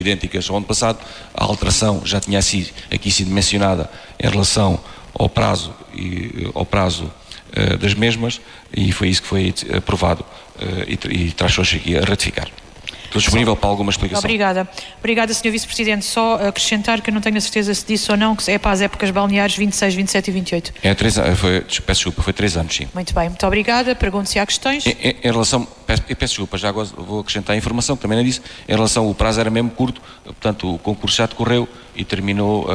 idênticas ao ano passado. A alteração já tinha aqui sido mencionada em relação ao prazo das mesmas, e foi isso que foi aprovado e traz hoje aqui a ratificar. Estou disponível para alguma explicação. Obrigada. Obrigada, Sr. Vice-Presidente. Só acrescentar que eu não tenho a certeza se disse ou não, que é para as épocas balneares 26, 27 e 28. Peço desculpa, foi 3 anos, sim. Muito bem, muito obrigada. Pergunto se há questões. Em relação, peço desculpa, já agora vou acrescentar a informação, que também não disse, em relação, o prazo era mesmo curto, portanto o concurso já decorreu e terminou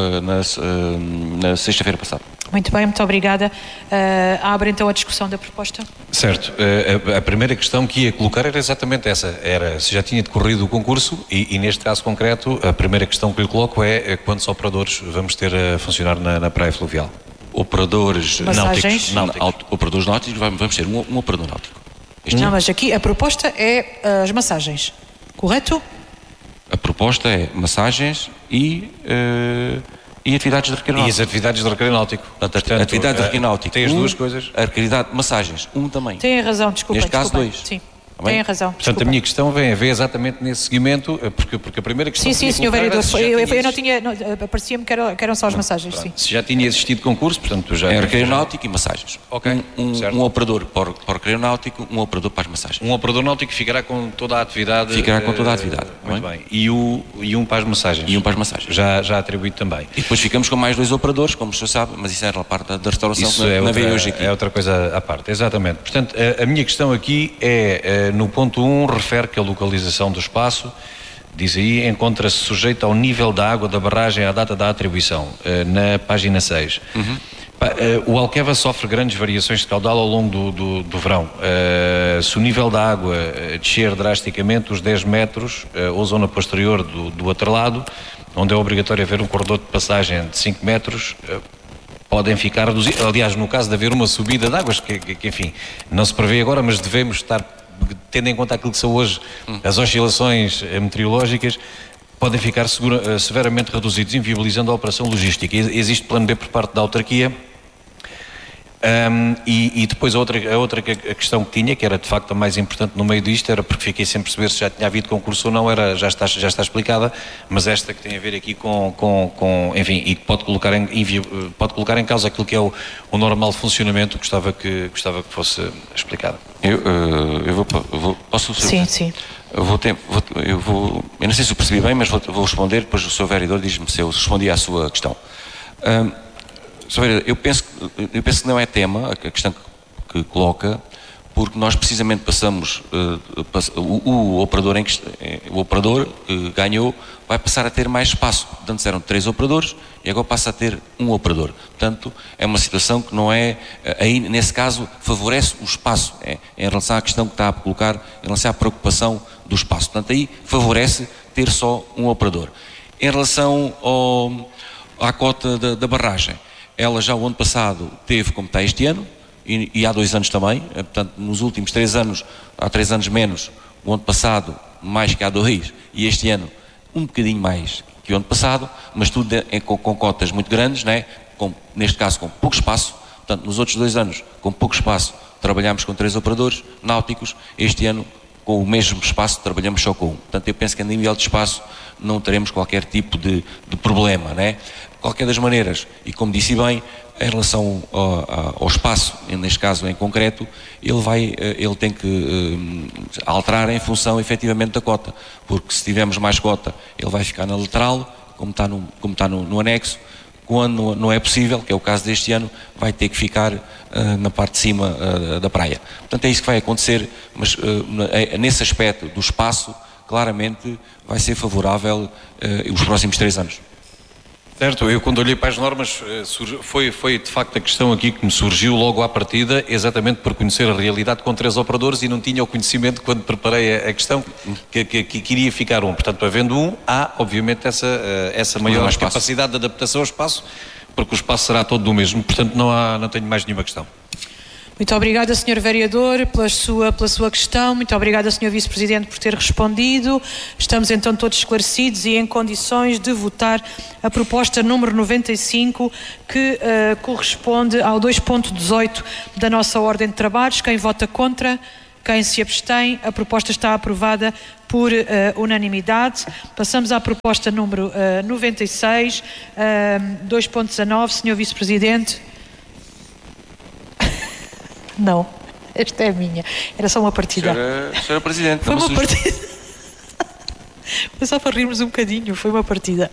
na sexta-feira passada. Muito bem, muito obrigada. Abre então a discussão da proposta. Certo. A primeira questão que ia colocar era exatamente essa. Era se já tinha decorrido o concurso e neste caso concreto, a primeira questão que lhe coloco é quantos operadores vamos ter a funcionar na praia fluvial? Operadores náuticos. Operadores náuticos, vamos ter um operador náutico. Não, mas aqui a proposta é as massagens, correto? A proposta é massagens e atividades de recreio náutico. E as atividades de recreio náutico. Portanto, atividades de recreio náutico. Tem as duas coisas? A atividade de massagens, também. Tem razão, desculpa. Neste caso, 2. Sim. Tem razão. Portanto, desculpa. a minha questão vem a ver exatamente nesse seguimento, porque a primeira questão... Sim, Sr. Vereador, eu não tinha, parecia-me que eram só as massagens, sim. Se já tinha existido concurso, portanto já... É recreio náutico e massagens. Ok, um operador para o recreio náutico, um operador para as massagens. Um operador náutico ficará com toda a atividade... Ficará com toda a atividade. Muito bem. E um para as massagens? E um para as massagens. Já atribuído também. E depois ficamos com mais 2 operadores, como o senhor sabe, mas isso era a parte da restauração isso que não veio hoje aqui. É outra coisa à parte, exatamente. Portanto, a minha questão aqui é, no ponto 1, refere que a localização do espaço, diz aí, encontra-se sujeita ao nível da água da barragem à data da atribuição, na página 6. O Alqueva sofre grandes variações de caudal ao longo do verão. Se o nível da água descer drasticamente, os 10 metros, ou zona posterior do atrelado, onde é obrigatório haver um corredor de passagem de 5 metros, podem ficar reduzidos. Aliás, no caso de haver uma subida de águas, que enfim, não se prevê agora, mas devemos estar, tendo em conta aquilo que são hoje as oscilações meteorológicas, podem ficar severamente reduzidos, inviabilizando a operação logística. Existe plano B por parte da autarquia. E depois a outra questão que tinha, que era de facto a mais importante no meio disto, era porque fiquei sem perceber se já tinha havido concurso ou não, já está explicada, mas esta que tem a ver aqui enfim, e que pode colocar em causa aquilo que é o normal funcionamento, gostava que fosse explicado. Posso? Sim. Eu não sei se eu percebi bem, mas vou responder, depois o Sr. Vereador diz-me se eu respondi à sua questão. Eu penso que não é tema a questão que coloca, porque nós precisamente passamos, o operador que ganhou vai passar a ter mais espaço. Antes eram 3 operadores e agora passa a ter um operador. Portanto, é uma situação que não é, aí nesse caso, favorece o espaço, em relação à questão que está a colocar, em relação à preocupação do espaço. Portanto, aí favorece ter só um operador. Em relação à cota da barragem, ela já o ano passado teve como está este ano, e há 2 anos também, portanto nos últimos 3 anos, há 3 anos menos, o ano passado mais que há 2, e este ano um bocadinho mais que o ano passado, mas tudo com cotas muito grandes, né? Neste caso com pouco espaço. Portanto, nos outros 2 anos, com pouco espaço, trabalhámos com 3 operadores náuticos. Este ano, com o mesmo espaço, trabalhamos só com 1. Portanto, eu penso que a nível de espaço não teremos qualquer tipo de problema, né? Qualquer das maneiras, e como disse bem, em relação ao espaço, neste caso em concreto, ele tem que alterar em função efetivamente da cota, porque se tivermos mais cota, ele vai ficar na lateral, como está no anexo. Quando não é possível, que é o caso deste ano, vai ter que ficar na parte de cima da praia. Portanto, é isso que vai acontecer, mas nesse aspecto do espaço, claramente vai ser favorável os próximos 3 anos. Certo, eu quando olhei para as normas, foi de facto a questão aqui que me surgiu logo à partida, exatamente por conhecer a realidade com 3 operadores e não tinha o conhecimento quando preparei a questão que iria ficar 1. Portanto, havendo 1, há obviamente essa maior capacidade de adaptação ao espaço, porque o espaço será todo do mesmo, portanto não tenho mais nenhuma questão. Muito obrigada, Sr. Vereador, pela sua questão. Muito obrigada, Sr. Vice-Presidente, por ter respondido. Estamos então todos esclarecidos e em condições de votar a proposta número 95, que corresponde ao 2.18 da nossa ordem de trabalhos. Quem vota contra? Quem se abstém? A proposta está aprovada por unanimidade. Passamos à proposta número 96, 2.19, Sr. Vice-Presidente. Não, esta é a minha. Era só uma partida. Senhora Presidente, foi uma partida. Foi só para rirmos um bocadinho, foi uma partida.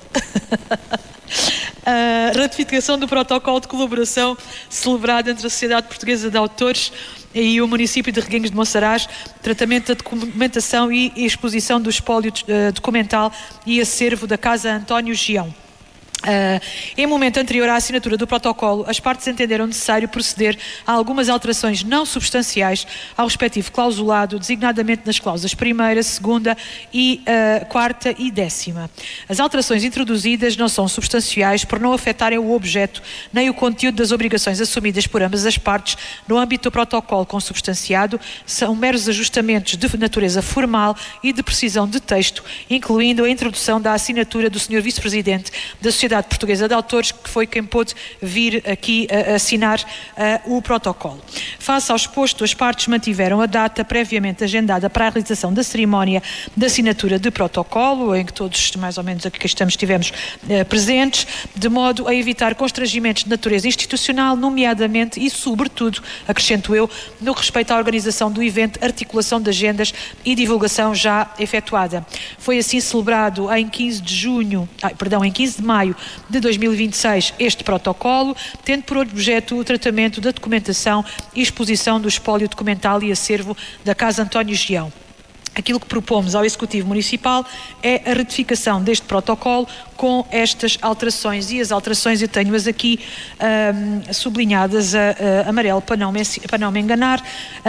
A ratificação do protocolo de colaboração celebrado entre a Sociedade Portuguesa de Autores e o município de Reguengos de Monsaraz, tratamento da documentação e exposição do espólio documental e acervo da Casa António Gião. Em momento anterior à assinatura do protocolo, as partes entenderam necessário proceder a algumas alterações não substanciais ao respectivo clausulado, designadamente nas cláusulas 1ª, 2ª e 4ª e 10ª. As alterações introduzidas não são substanciais por não afetarem o objeto nem o conteúdo das obrigações assumidas por ambas as partes no âmbito do protocolo consubstanciado, são meros ajustamentos de natureza formal e de precisão de texto, incluindo a introdução da assinatura do Sr. Vice-Presidente da Sociedade Portuguesa de Autores, que foi quem pôde vir aqui assinar o protocolo. Face ao exposto, as partes mantiveram a data previamente agendada para a realização da cerimónia de assinatura de protocolo, em que todos, mais ou menos aqui que estamos, estivemos presentes, de modo a evitar constrangimentos de natureza institucional, nomeadamente e sobretudo, acrescento eu, no respeito à organização do evento, articulação de agendas e divulgação já efetuada. Foi assim celebrado em 15 de maio de 2026 este protocolo, tendo por objeto o tratamento da documentação e exposição do espólio documental e acervo da Casa António Gião. Aquilo que propomos ao Executivo Municipal é a ratificação deste protocolo com estas alterações, e as alterações eu tenho-as aqui sublinhadas a amarelo para não me enganar.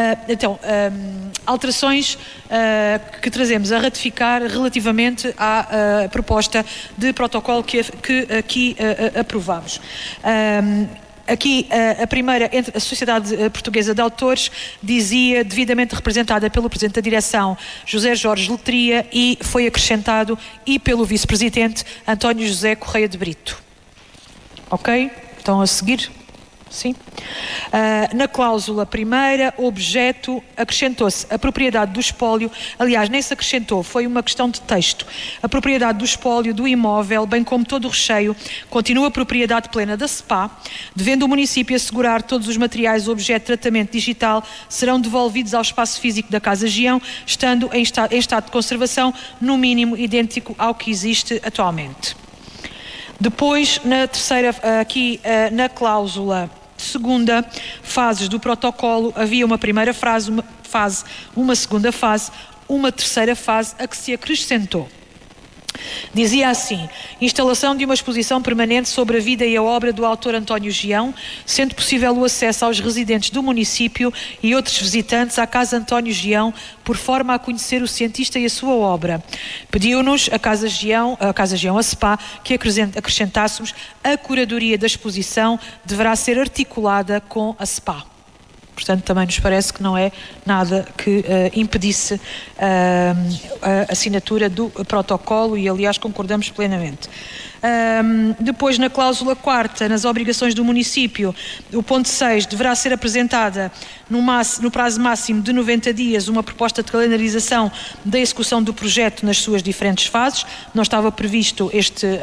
Alterações que trazemos a ratificar relativamente à proposta de protocolo que aqui aprovamos. Aqui, a primeira, entre a Sociedade Portuguesa de Autores, dizia devidamente representada pelo Presidente da Direção, José Jorge Letria, e foi acrescentado e pelo Vice-Presidente, António José Correia de Brito. Ok? Estão a seguir? Sim. Na cláusula primeira, objeto, acrescentou-se a propriedade do espólio, aliás, nem se acrescentou, foi uma questão de texto. A propriedade do espólio do imóvel, bem como todo o recheio, continua a propriedade plena da SPA, devendo o município assegurar todos os materiais objeto de tratamento digital serão devolvidos ao espaço físico da Casa Gião, estando em estado de conservação, no mínimo idêntico ao que existe atualmente. Depois, na terceira, aqui na cláusula segunda, fases do protocolo, havia uma primeira fase, uma segunda fase, uma terceira fase a que se acrescentou. Dizia assim: instalação de uma exposição permanente sobre a vida e a obra do autor António Gião, sendo possível o acesso aos residentes do município e outros visitantes à Casa António Gião, por forma a conhecer o cientista e a sua obra. Pediu-nos a Casa Gião, a SPA, que acrescentássemos: a curadoria da exposição deverá ser articulada com a SPA. Portanto, também nos parece que não é nada que impedisse a assinatura do protocolo e, aliás, concordamos plenamente. Depois, na cláusula quarta, nas obrigações do município, o ponto 6, deverá ser apresentada no prazo máximo de 90 dias uma proposta de calendarização da execução do projeto nas suas diferentes fases. Não estava previsto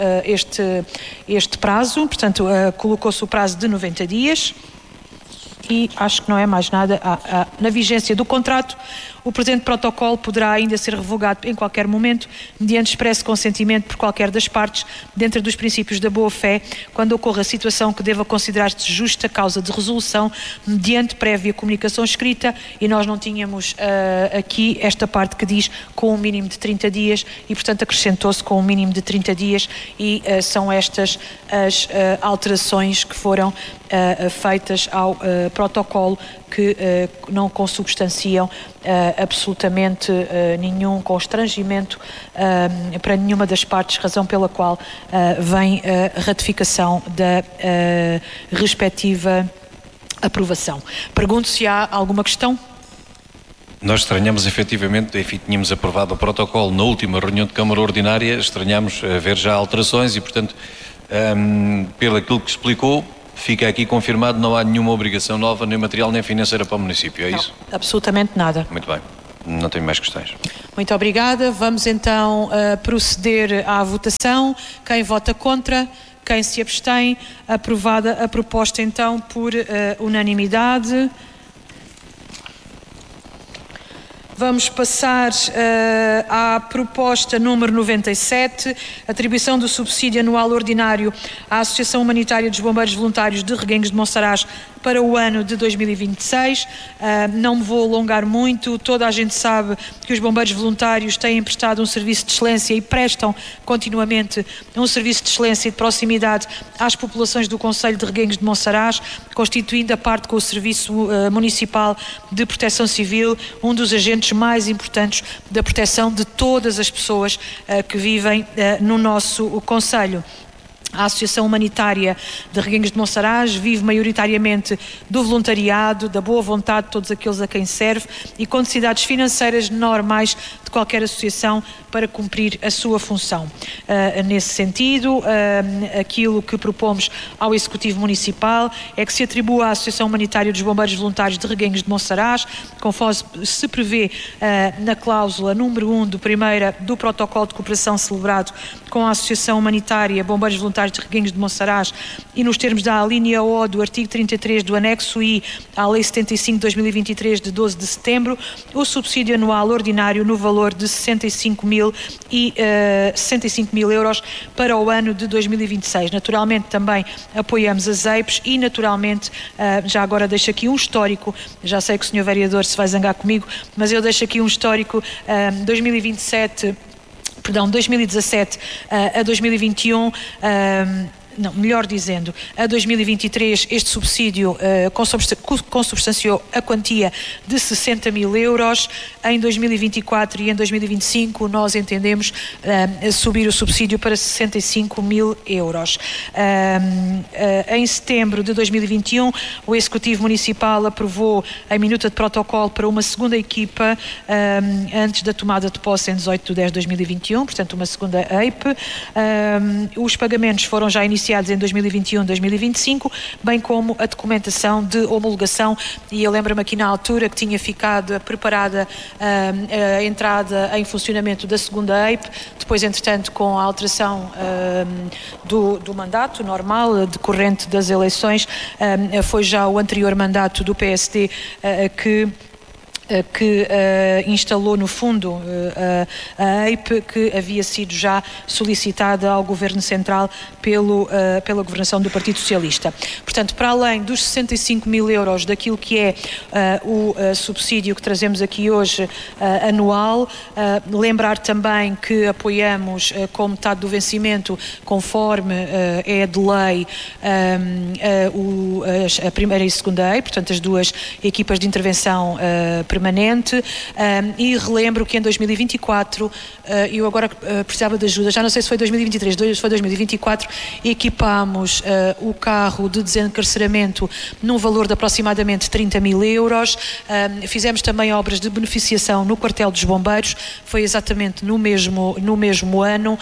este prazo, portanto, colocou-se o prazo de 90 dias. E acho que não é mais nada. Na vigência do contrato, o presente protocolo poderá ainda ser revogado em qualquer momento, mediante expresso consentimento por qualquer das partes, dentro dos princípios da boa-fé, quando ocorra situação que deva considerar-se justa causa de resolução, mediante prévia comunicação escrita, e nós não tínhamos aqui esta parte que diz com um mínimo de 30 dias, e portanto acrescentou-se com um mínimo de 30 dias, e são estas as alterações que foram feitas ao protocolo, que não consubstanciam absolutamente nenhum constrangimento para nenhuma das partes, razão pela qual vem a ratificação da respectiva aprovação. Pergunto se há alguma questão. Nós estranhamos efetivamente, enfim, tínhamos aprovado o protocolo na última reunião de Câmara Ordinária, estranhamos ver já alterações e, portanto, pelo aquilo que explicou, fica aqui confirmado, não há nenhuma obrigação nova, nem material, nem financeira para o município, é isso? Absolutamente nada. Muito bem, não tenho mais questões. Muito obrigada. Vamos então proceder à votação. Quem vota contra? Quem se abstém? Aprovada a proposta então por unanimidade. Vamos passar à proposta número 97, atribuição do subsídio anual ordinário à Associação Humanitária dos Bombeiros Voluntários de Reguengos de Monsaraz para o ano de 2026. Não me vou alongar muito, toda a gente sabe que os bombeiros voluntários têm prestado um serviço de excelência e prestam continuamente um serviço de excelência e de proximidade às populações do concelho de Reguengos de Monsaraz, constituindo a parte com o Serviço Municipal de Proteção Civil, um dos agentes mais importantes da proteção de todas as pessoas que vivem no nosso concelho. A Associação Humanitária de Reguengos de Monsaraz vive maioritariamente do voluntariado, da boa vontade de todos aqueles a quem serve e com necessidades financeiras normais de qualquer associação para cumprir a sua função. Nesse sentido, aquilo que propomos ao Executivo Municipal é que se atribua à Associação Humanitária dos Bombeiros Voluntários de Reguengos de Monsaraz, conforme se prevê na cláusula número 1 do protocolo de cooperação celebrado com a Associação Humanitária Bombeiros Voluntários de Reguengos de Monsaraz e nos termos da alínea O do artigo 33 do anexo I à Lei 75 de 2023 de 12 de setembro, o subsídio anual ordinário no valor de 65 mil euros para o ano de 2026. Naturalmente também apoiamos as EIPs e naturalmente, já agora deixo aqui um histórico, já sei que o Sr. Vereador se vai zangar comigo, mas eu deixo aqui um histórico, 2017 a 2021, não, melhor dizendo, a 2023 este subsídio consubstanciou a quantia de 60 mil euros. Em 2024 e em 2025 nós entendemos subir o subsídio para 65 mil euros. Em setembro de 2021 o Executivo Municipal aprovou a minuta de protocolo para uma segunda equipa antes da tomada de posse em 18 de 10 de 2021, portanto uma segunda EIP. Os pagamentos foram já iniciados em 2021 e 2025, bem como a documentação de homologação, e eu lembro-me aqui na altura que tinha ficado preparada a entrada em funcionamento da segunda EIP, depois entretanto com a alteração do mandato normal, decorrente das eleições, foi já o anterior mandato do PSD que instalou no fundo a EIP, que havia sido já solicitada ao Governo Central pela governação do Partido Socialista. Portanto, para além dos 65 mil euros daquilo que é o subsídio que trazemos aqui hoje anual, lembrar também que apoiamos com metade do vencimento, conforme é de lei, a primeira e a segunda EIP, portanto as duas equipas de intervenção permanente, e relembro que em 2024, eu agora precisava de ajuda, já não sei se foi 2023, se foi 2024, equipámos o carro de desencarceramento num valor de aproximadamente 30 mil euros, fizemos também obras de beneficiação no quartel dos bombeiros, foi exatamente no mesmo ano,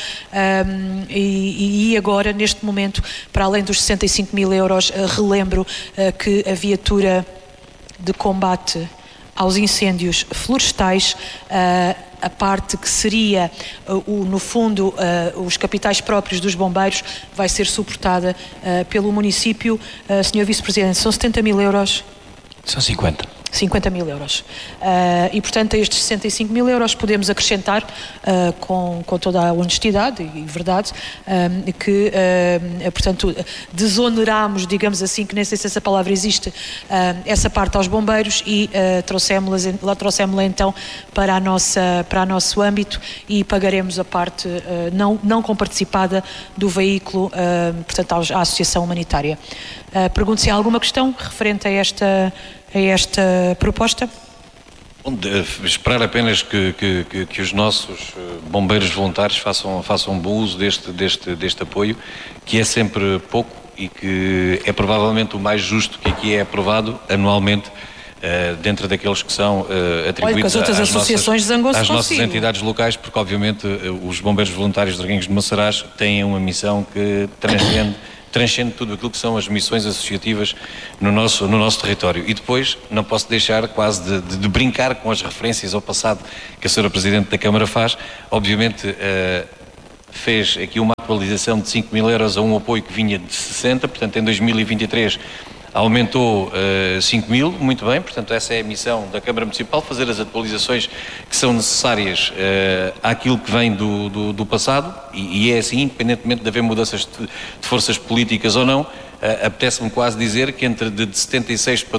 e agora neste momento, para além dos 65 mil euros, relembro que a viatura de combate aos incêndios florestais, a parte que seria, no fundo, os capitais próprios dos bombeiros, vai ser suportada pelo município. Sr. Vice-Presidente, são 70 mil euros? São 50. 50 mil euros. E, portanto, a estes 65 mil euros podemos acrescentar, com toda a honestidade e verdade, que, portanto, desoneramos, digamos assim, que nem sei se essa palavra existe, essa parte aos bombeiros e trouxemos-la então para o nosso âmbito e pagaremos a parte não comparticipada do veículo, portanto, à Associação Humanitária. Pergunto se há alguma questão referente a esta proposta. Bom, esperar apenas que os nossos bombeiros voluntários façam bom uso deste apoio, que é sempre pouco e que é provavelmente o mais justo que aqui é aprovado anualmente, dentro daqueles que são atribuídos às nossas entidades locais, porque obviamente os bombeiros voluntários de Reguengos de Monsaraz têm uma missão que transcende transcende tudo aquilo que são as missões associativas no nosso território. E depois não posso deixar quase de brincar com as referências ao passado que a Sra. Presidente da Câmara faz. Obviamente fez aqui uma atualização de 5 mil euros a um apoio que vinha de 60, portanto em 2023 aumentou 5 mil, muito bem, portanto essa é a missão da Câmara Municipal, fazer as atualizações que são necessárias àquilo que vem do passado, e é assim, independentemente de haver mudanças de forças políticas ou não. Apetece-me quase dizer que entre de 76 para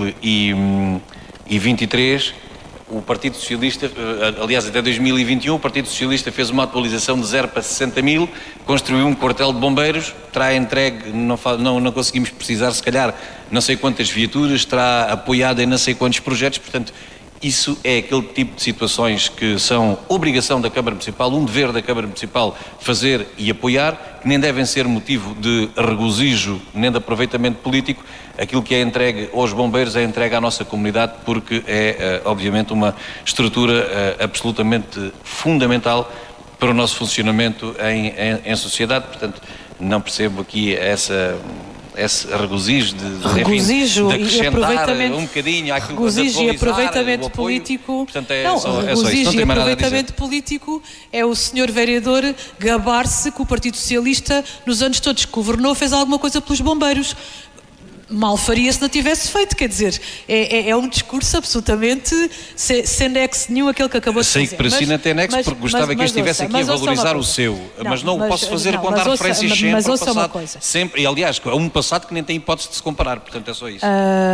2023, o Partido Socialista, aliás até 2021, o Partido Socialista fez uma atualização de 0 para 60 mil, construiu um quartel de bombeiros, terá entregue, não conseguimos precisar se calhar não sei quantas viaturas, terá apoiado em não sei quantos projetos, portanto isso é aquele tipo de situações que são obrigação da Câmara Municipal, um dever da Câmara Municipal fazer e apoiar, que nem devem ser motivo de regozijo nem de aproveitamento político. Aquilo que é entregue aos bombeiros é entregue à nossa comunidade, porque é obviamente uma estrutura absolutamente fundamental para o nosso funcionamento em sociedade. Portanto, não percebo aqui esse regozijo de acrescentar um bocadinho àquilo que regozijo e aproveitamento político. Portanto, regozijo e aproveitamento político é o senhor vereador gabar-se que o Partido Socialista, nos anos todos que governou, fez alguma coisa pelos bombeiros. Mal faria se não tivesse feito, quer dizer, é um discurso absolutamente sem nexo nenhum aquele que acabou de fazer. Sei que para si não tem nexo, porque gostava que estivesse aqui a valorizar o seu, mas não o posso fazer contar referências sempre ao passado, sempre, e aliás, é um passado que nem tem hipótese de se comparar, portanto é só isso.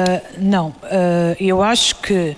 Eu acho que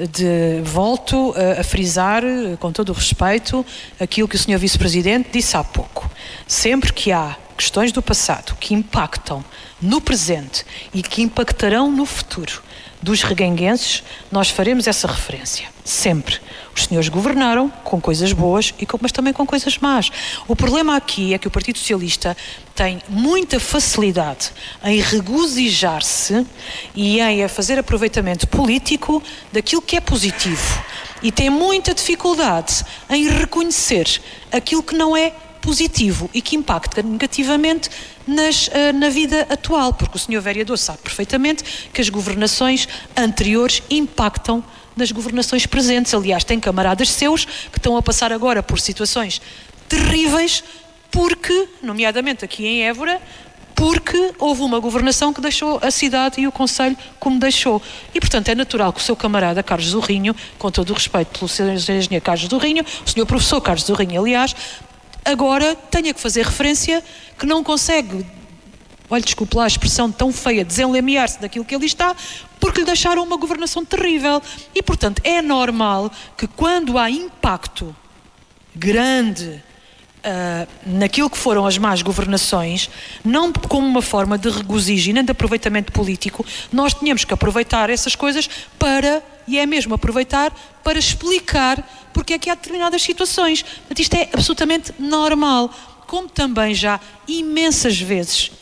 volto a frisar, com todo o respeito, aquilo que o Sr. Vice-Presidente disse há pouco. Sempre que há questões do passado que impactam no presente e que impactarão no futuro dos reguenguenses, nós faremos essa referência. Sempre. Os senhores governaram com coisas boas, mas também com coisas más. O problema aqui é que o Partido Socialista tem muita facilidade em regozijar-se e em fazer aproveitamento político daquilo que é positivo. E tem muita dificuldade em reconhecer aquilo que não é positivo e que impacta negativamente na vida atual, porque o senhor vereador sabe perfeitamente que as governações anteriores impactam nas governações presentes. Aliás, tem camaradas seus que estão a passar agora por situações terríveis porque, nomeadamente aqui em Évora, porque houve uma governação que deixou a cidade e o concelho como deixou. E, portanto, é natural que o seu camarada Carlos Zorrinho, com todo o respeito pelo seu engenheiro Carlos Zorrinho, o senhor professor Carlos Zorrinho, aliás, agora tenha que fazer referência que não consegue, olha, desculpe lá a expressão tão feia, desenlamear-se daquilo que ali está, porque lhe deixaram uma governação terrível. E, portanto, é normal que quando há impacto grande naquilo que foram as más governações, não como uma forma de regozijo e nem de aproveitamento político, nós tínhamos que aproveitar essas coisas e é mesmo aproveitar para explicar porque é que há determinadas situações. Portanto, isto é absolutamente normal. Como também já imensas vezes,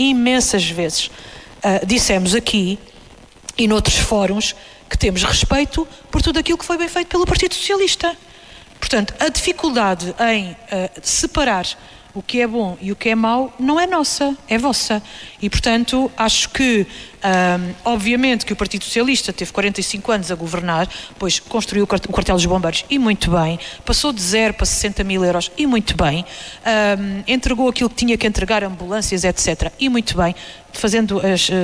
dissemos aqui e noutros fóruns que temos respeito por tudo aquilo que foi bem feito pelo Partido Socialista. Portanto, a dificuldade em separar o que é bom e o que é mau não é nossa, é vossa. E, portanto, acho que, obviamente, que o Partido Socialista teve 45 anos a governar, pois construiu o quartel dos bombeiros, e muito bem, passou de 0 para 60 mil euros, e muito bem, entregou aquilo que tinha que entregar, ambulâncias, etc., e muito bem, fazendo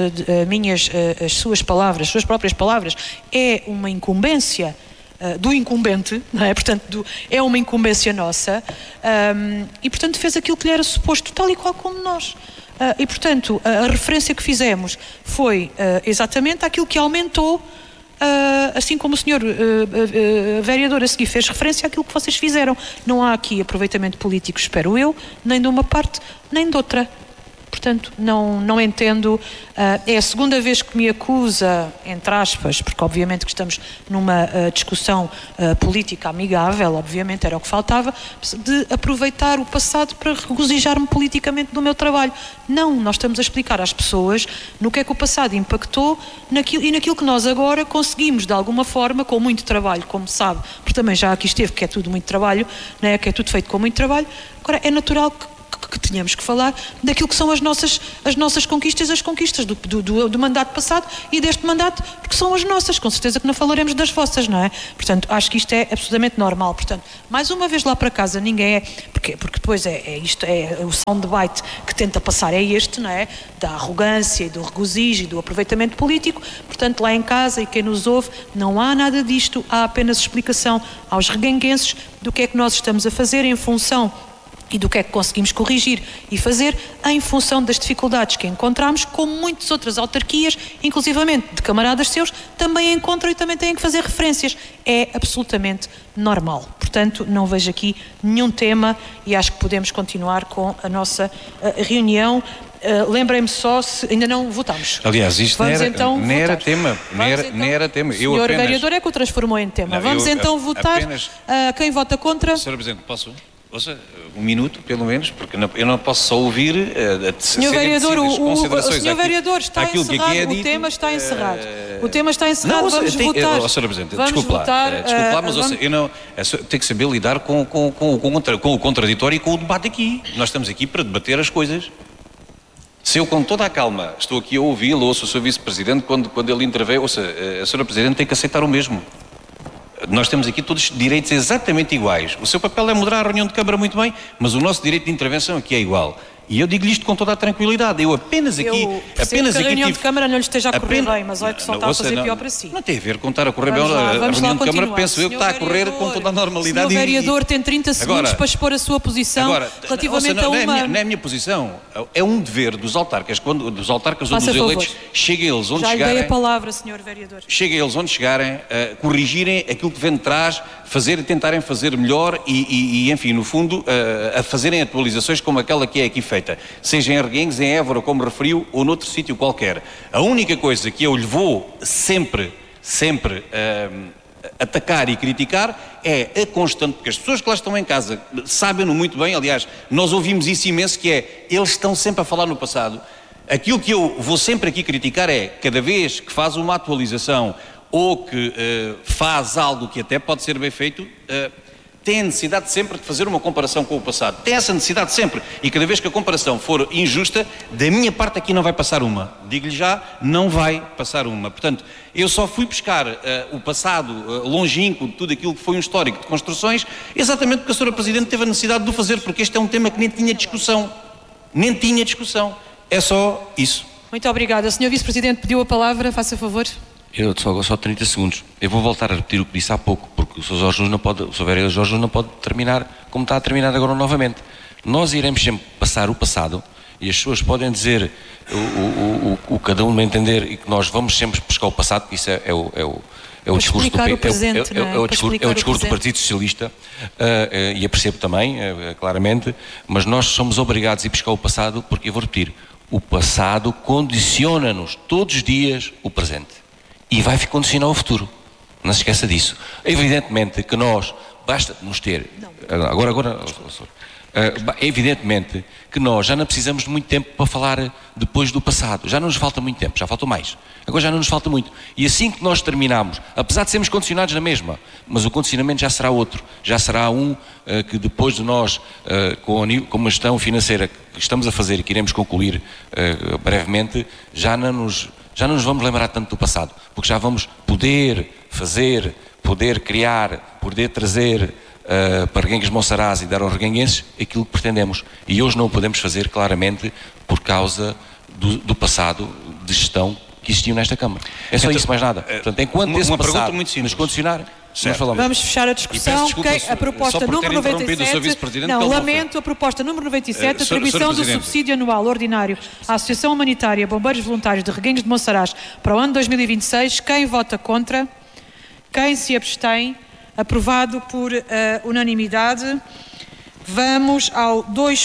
as suas próprias palavras, é uma incumbência do incumbente, não é? Portanto, é uma incumbência nossa, e portanto fez aquilo que lhe era suposto, tal e qual como nós. E portanto, a referência que fizemos foi exatamente aquilo que aumentou, assim como o senhor vereador a seguir fez referência àquilo que vocês fizeram. Não há aqui aproveitamento político, espero eu, nem de uma parte, nem de outra. Portanto, não entendo. É a segunda vez que me acusa, entre aspas, porque obviamente que estamos numa discussão política amigável, obviamente era o que faltava, de aproveitar o passado para regozijar-me politicamente do meu trabalho. Não, nós estamos a explicar às pessoas no que é que o passado impactou e naquilo que nós agora conseguimos, de alguma forma, com muito trabalho, como sabe, porque também já aqui esteve, que é tudo muito trabalho, né, que é tudo feito com muito trabalho. Agora, é natural que tínhamos que falar daquilo que são as nossas conquistas, as conquistas do mandato passado e deste mandato, porque são as nossas, com certeza que não falaremos das vossas, não é? Portanto, acho que isto é absolutamente normal. Portanto, mais uma vez lá para casa, ninguém é, porque depois o soundbite que tenta passar é este, não é? Da arrogância e do regozijo e do aproveitamento político. Portanto, lá em casa, e quem nos ouve, não há nada disto, há apenas explicação aos reguenguenses do que é que nós estamos a fazer em função e do que é que conseguimos corrigir e fazer em função das dificuldades que encontramos, como muitas outras autarquias, inclusivamente de camaradas seus, também encontram e também têm que fazer referências. É absolutamente normal. Portanto, não vejo aqui nenhum tema e acho que podemos continuar com a nossa reunião. Lembrem-me só se ainda não votamos. Aliás, isto nem era tema. Nem era tema. O senhor vereador é que o transformou em tema. Vamos então votar. Quem vota contra? Sr. Presidente, posso? Ouça, um minuto, pelo menos, porque eu não posso só ouvir Senhor vereador, o senhor vereador está encerrado, o tema está encerrado. O tema está encerrado, vamos votar. Sr. Presidente, desculpe lá, mas eu não, tenho que saber lidar com o contraditório e com o debate aqui. Nós estamos aqui para debater as coisas. Se eu, com toda a calma, estou aqui a ouvi-lo, ouço o Sr. Vice-Presidente, quando ele intervém, ouça, a Sra. Presidente tem que aceitar o mesmo. Nós temos aqui todos direitos exatamente iguais. O seu papel é moderar a reunião de Câmara muito bem, mas o nosso direito de intervenção aqui é igual. E eu digo-lhe isto com toda a tranquilidade. Eu apenas aqui... que a reunião de Câmara não lhe esteja a correr bem, mas olha que só está a fazer pior para si. Não tem a ver com estar a correr bem. A reunião de Câmara, penso eu, que está a correr com toda a normalidade. O senhor vereador tem 30 segundos para expor a sua posição relativamente a uma... Não é a minha posição. É um dever dos autarcas, quando dos autarcas ou dos eleitos, cheguem eles onde chegarem... Já lhe dei a palavra, senhor vereador. Cheguem eles onde chegarem, corrigirem aquilo que vem de trás, fazer e tentarem fazer melhor e, enfim, no fundo, a fazerem atualizações como aquela que é aqui feita. Seja em Arguengues, em Évora, como referiu, ou noutro sítio qualquer. A única coisa que eu lhe vou sempre atacar e criticar é a constante, porque as pessoas que lá estão em casa sabem-no muito bem, aliás, nós ouvimos isso imenso, que é, eles estão sempre a falar no passado. Aquilo que eu vou sempre aqui criticar é, cada vez que faz uma atualização ou que faz algo que até pode ser bem feito, tem a necessidade sempre de fazer uma comparação com o passado. Tem essa necessidade sempre. E cada vez que a comparação for injusta, da minha parte aqui não vai passar uma. Digo-lhe já, não vai passar uma. Portanto, eu só fui buscar o passado longínquo de tudo aquilo que foi um histórico de construções, exatamente porque a Sra. Presidente teve a necessidade de o fazer, porque este é um tema que nem tinha discussão. Nem tinha discussão. É só isso. Muito obrigada. O Sr. Vice-Presidente pediu a palavra, faça favor. Eu só 30 segundos. Eu vou voltar a repetir o que disse há pouco, porque o Sr. Jorge Nuno não pode, o Sr. vereador Jorge Nuno não pode terminar como está a terminar agora novamente. Nós iremos sempre passar o passado e as pessoas podem dizer o cada um vai entender e que nós vamos sempre buscar o passado, porque isso é o discurso do Partido Socialista e eu percebo também, claramente, mas nós somos obrigados a ir buscar o passado porque, eu vou repetir, o passado condiciona-nos todos os dias o presente. E vai condicionar o futuro. Não se esqueça disso. Evidentemente que nós, basta nos ter... evidentemente que nós já não precisamos de muito tempo para falar depois do passado. Já não nos falta muito tempo, já faltou mais. Agora já não nos falta muito. E assim que nós terminarmos, apesar de sermos condicionados na mesma, mas o condicionamento já será outro. Já será um que depois de nós, com uma gestão financeira que estamos a fazer e que iremos concluir brevemente, já não nos vamos lembrar tanto do passado, porque já vamos poder fazer, poder criar, poder trazer para Reguengues de Monsaraz e dar aos reguenguenses aquilo que pretendemos. E hoje não o podemos fazer, claramente, por causa do passado de gestão que existiu nesta Câmara. É só isso, mais nada. Portanto, enquanto esse passado nos condicionar, nós falamos. Vamos fechar a discussão. A proposta número 97... Não, lamento, a proposta número 97, atribuição do subsídio anual ordinário à Associação Humanitária Bombeiros Voluntários de Reguengues de Monsaraz para o ano 2026. Quem vota contra? Quem se abstém? Aprovado por unanimidade. Vamos ao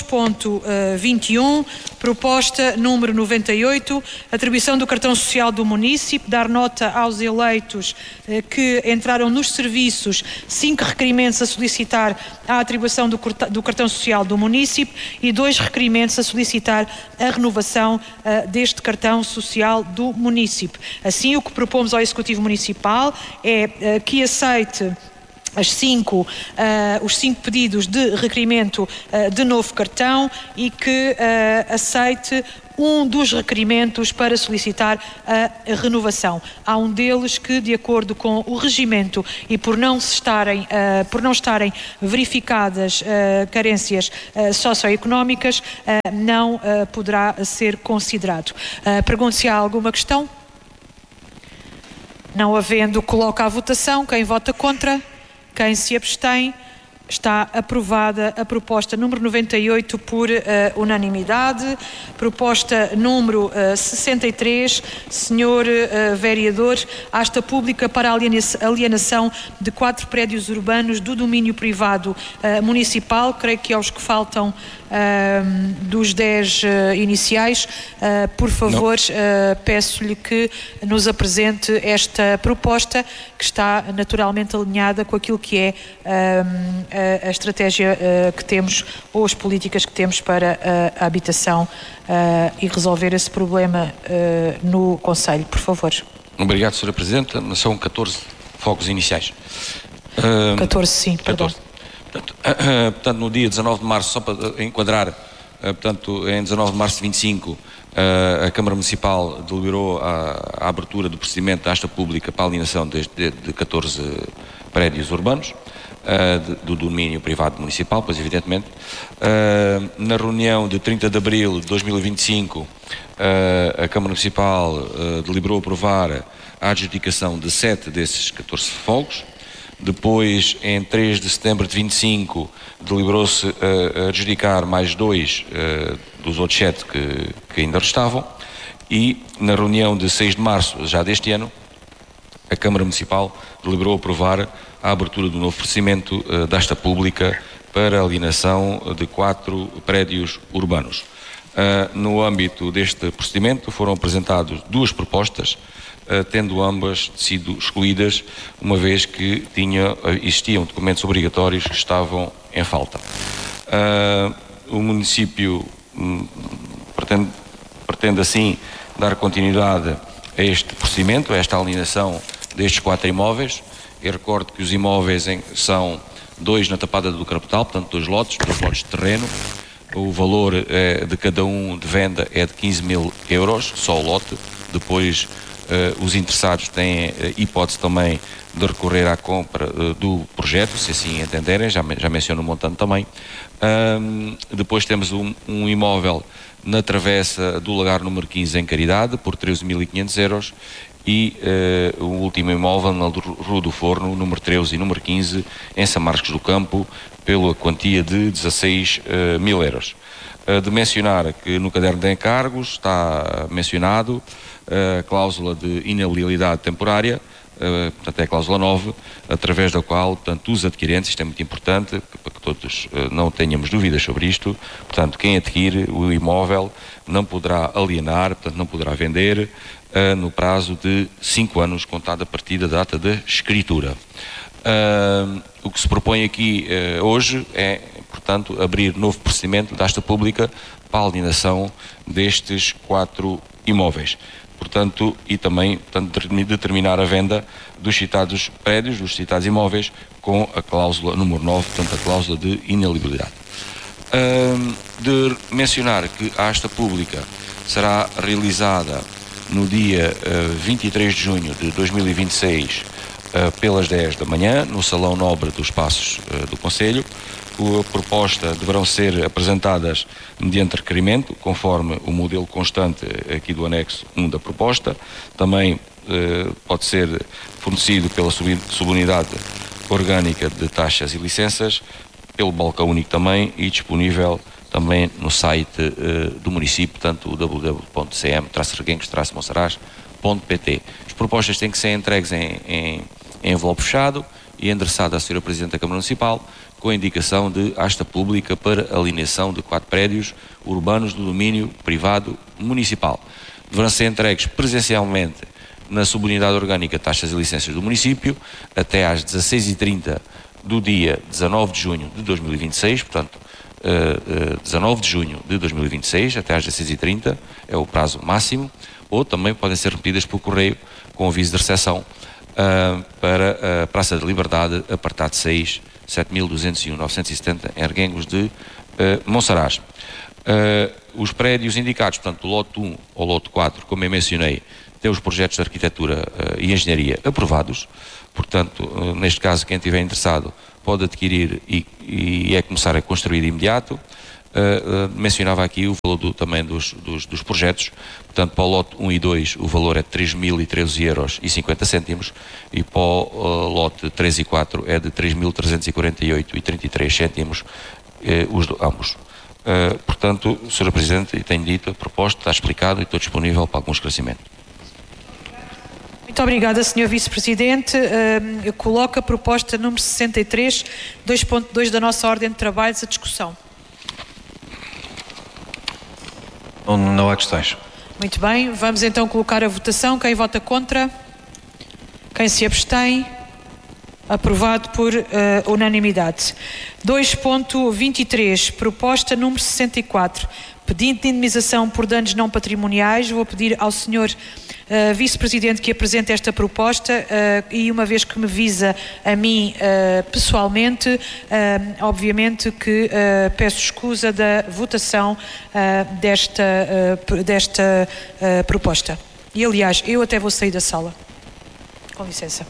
2.21, proposta número 98, atribuição do cartão social do município, dar nota aos eleitos que entraram nos serviços, 5 requerimentos a solicitar a atribuição do cartão social do município e 2 requerimentos a solicitar a renovação deste cartão social do município. Assim, o que propomos ao Executivo Municipal é que aceite os 5 pedidos de requerimento de novo cartão e que aceite um dos requerimentos para solicitar a renovação. Há um deles que, de acordo com o regimento e por não estarem verificadas carências socioeconómicas, não poderá ser considerado. Pergunto se há alguma questão. Não havendo, coloco à votação. Quem vota contra? Quem se abstém? Está aprovada a proposta número 98 por unanimidade. Proposta número 63, senhor vereador, asta pública para a alienação de 4 prédios urbanos do domínio privado municipal. Creio que aos que faltam dos 10 iniciais, por favor, peço-lhe que nos apresente esta proposta, que está naturalmente alinhada com aquilo que é a estratégia que temos, ou as políticas que temos para a habitação e resolver esse problema no Conselho. Por favor. Obrigado, Sra. Presidente. São 14 focos iniciais. 14, sim, 14. Portanto, no dia 19 de março, só para enquadrar, portanto, em 19 de março de 25, a Câmara Municipal deliberou a abertura do procedimento da asta pública para a alienação de 14 prédios urbanos do domínio privado municipal, pois evidentemente. Na reunião de 30 de abril de 2025, a Câmara Municipal deliberou aprovar a adjudicação de 7 desses 14 fogos. Depois, em 3 de setembro de 25, deliberou-se adjudicar mais 2 dos outros 7 que ainda restavam. E na reunião de 6 de março, já deste ano, a Câmara Municipal deliberou aprovar a abertura do novo procedimento da asta pública para a alienação de 4 prédios urbanos. No âmbito deste procedimento foram apresentadas 2 propostas, tendo ambas sido excluídas, uma vez que existiam documentos obrigatórios que estavam em falta. O município pretende assim dar continuidade a este procedimento, a esta alienação destes 4 imóveis. Eu recordo que os imóveis são 2 na Tapada do Carapetal, portanto 2 lotes de terreno. O valor de cada um de venda é de 15 mil euros, só o lote. Depois os interessados têm hipótese também de recorrer à compra do projeto, se assim entenderem, já menciono o montante também. Depois temos um imóvel na travessa do Lagar número 15 em Caridade, por 13.500 euros, e o último imóvel na Rua do Forno, número 13 e número 15, em São Marcos do Campo, pela quantia de 16 mil euros. De mencionar que no caderno de encargos está mencionado a cláusula de inalienabilidade temporária, portanto é a cláusula 9, através da qual, portanto, os adquirentes, isto é muito importante, para que todos não tenhamos dúvidas sobre isto, portanto, quem adquire o imóvel não poderá alienar, portanto, não poderá vender no prazo de 5 anos, contado a partir da data da escritura. O que se propõe aqui hoje é, portanto, abrir novo procedimento da asta pública para a alienação destes 4 imóveis. Portanto, e também, portanto, determinar a venda dos citados prédios, dos citados imóveis, com a cláusula número 9, portanto, a cláusula de inalienabilidade. De mencionar que a asta pública será realizada no dia 23 de junho de 2026, pelas 10 da manhã, no Salão Nobre dos Passos do Conselho. A proposta deverão ser apresentadas mediante requerimento, conforme o modelo constante aqui do anexo 1 da proposta. Também pode ser fornecido pela subunidade orgânica de taxas e licenças, pelo balcão único também, e disponível também no site do município, portanto www.cm-reguengos-monsaraz.pt. As propostas têm que ser entregues em envelope fechado e endereçado à Sra. Presidente da Câmara Municipal, com a indicação de asta pública para alienação de 4 prédios urbanos do domínio privado municipal. Deverão ser entregues presencialmente na subunidade orgânica de taxas e licenças do município até às 16h30 do dia 19 de junho de 2026, portanto, 19 de junho de 2026, até às 16h30, é o prazo máximo, ou também podem ser repetidas por correio com aviso de recepção para a Praça da Liberdade, apartado 6, 7.201.970, em Arguengos de Monsaraz. Os prédios indicados, portanto, o lote 1 ou lote 4, como eu mencionei, têm os projetos de arquitetura e engenharia aprovados. Portanto, neste caso, quem estiver interessado pode adquirir e começar a construir de imediato. Mencionava aqui o valor também dos projetos. Portanto, para o lote 1 e 2 o valor é de 3.013,50 € e para o lote 3 e 4 é de 3.348,33 € ambos. Portanto, Sr. Presidente, e tenho dito, a proposta está explicada e estou disponível para algum esclarecimento. Muito obrigada, Sr. Vice-Presidente. Eu coloco a proposta número 63, 2.2 da nossa ordem de trabalhos, a discussão. Não há questões. Muito bem, vamos então colocar a votação. Quem vota contra? Quem se abstém? Aprovado por unanimidade. 2.23, proposta número 64, pedido de indemnização por danos não patrimoniais. Vou pedir ao Sr. Vice-Presidente que apresente esta proposta e, uma vez que me visa a mim pessoalmente, obviamente que peço escusa da votação desta proposta. E, aliás, eu até vou sair da sala. Com licença.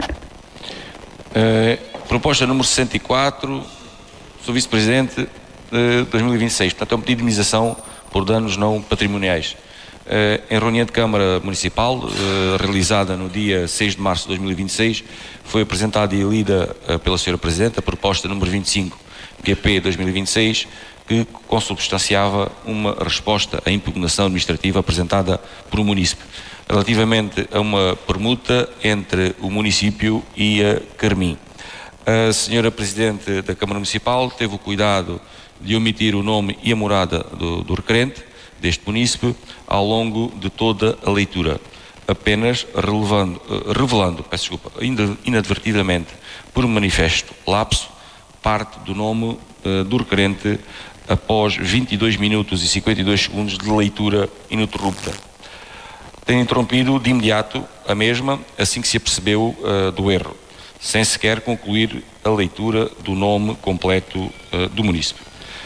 Proposta número 64, Sr. Vice-Presidente, de 2026. Portanto, é um pedido de indemnização por danos não patrimoniais. Em reunião de Câmara Municipal, realizada no dia 6 de março de 2026, foi apresentada e lida pela Sra. Presidente a proposta número 25, GP 2026, que consubstanciava uma resposta à impugnação administrativa apresentada por um munícipe, relativamente a uma permuta entre o município e a Carmim. A Sra. Presidente da Câmara Municipal teve o cuidado de omitir o nome e a morada do requerente, deste munícipe, ao longo de toda a leitura, apenas revelando, inadvertidamente, por um manifesto lapso, parte do nome do requerente após 22 minutos e 52 segundos de leitura ininterrupta. Tem interrompido de imediato a mesma, assim que se apercebeu do erro, sem sequer concluir a leitura do nome completo do munícipe.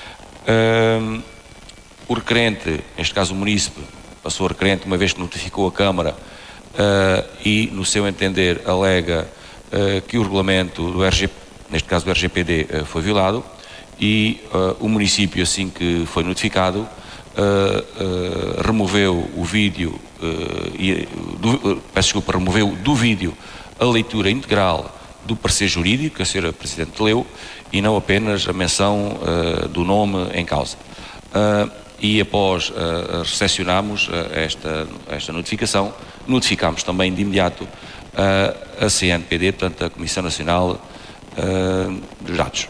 O requerente, neste caso o munícipe, passou a requerente uma vez que notificou a Câmara e, no seu entender, alega que o regulamento do neste caso do RGPD, foi violado e o município, assim que foi notificado, removeu o vídeo, removeu do vídeo a leitura integral do parecer jurídico que a Sra. Presidente leu e não apenas a menção do nome em causa. E após recepcionarmos esta notificação, notificámos também de imediato a CNPD, portanto a Comissão Nacional dos Dados.